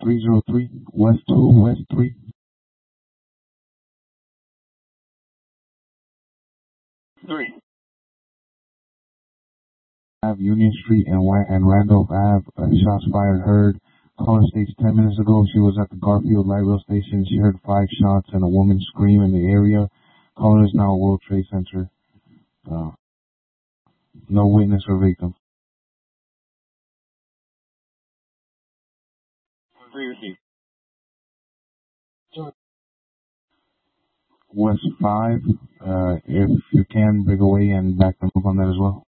303 West 2, West 3. Union Street and Randolph Ave. Shots fired heard. Caller states 10 minutes ago she was at the Garfield Light Rail Station. She heard 5 shots and a woman scream in the area. Caller is now at World Trade Center. No witness or victim. West 5. If you can, break away and back them up on that as well.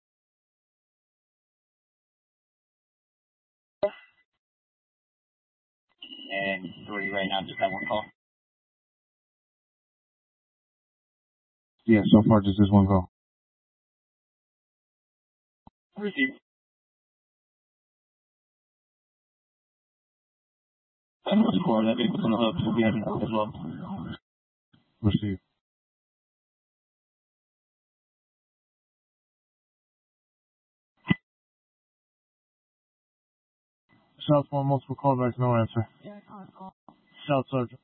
And 3 right now, just that one call? Yeah, so far just this one call. Receive. I know the score, that vehicle's on the hook, we'll be having that as well. Receive. Shots 1, multiple callbacks, no answer. Yeah, call. Shout, Sergeant.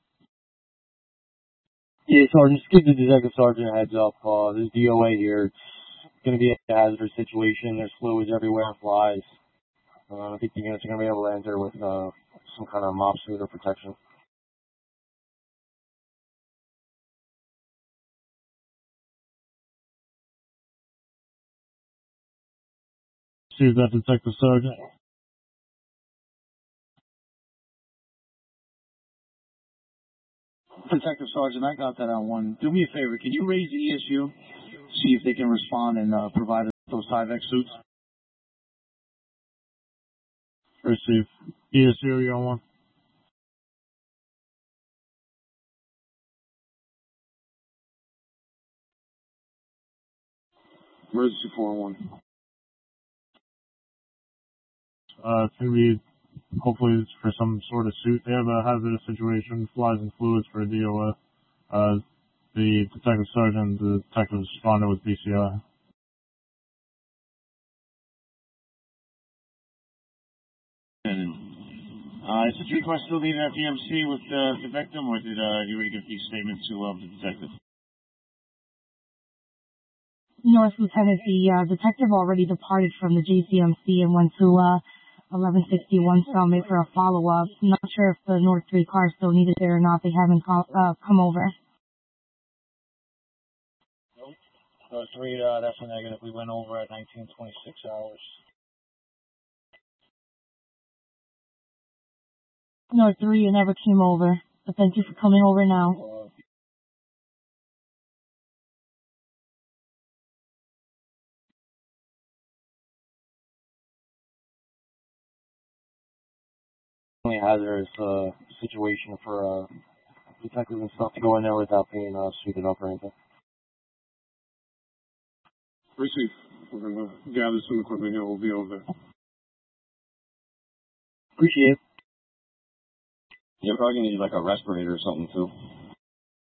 Yeah, Sergeant, just give the Detective Sergeant a heads up. There's DOA here. It's going to be a hazardous situation. There's fluids everywhere, flies. I think the units are going to be able to enter with some kind of mop suit or protection. See that Detective Sergeant. Detective Sergeant, I got that on 1. Do me a favor, can you raise the ESU? See if they can respond and provide us those Tyvek suits? Receive. ESU, you on 1? Emergency 411. It's going to be, hopefully it's for some sort of suit. They have a hazardous situation, flies and fluids for a DOA. The Detective Sergeant, the detective responded with BCI. Is this request still needed at DMC with the victim, or did you already give these statements to the detective? North Lieutenant, the detective already departed from the JCMC and went to 1161 Summit for a follow-up. Not sure if the North 3 car is still needed there or not. They haven't come over. Nope. North 3, that's a negative. We went over at 1926 hours. North 3, you never came over. But thank you for coming over now. Hazardous situation for detectives and stuff to go in there without being suited up or anything. Receive. We're going to gather some equipment here. We'll be over there. Appreciate it. You're probably going to need like a respirator or something too.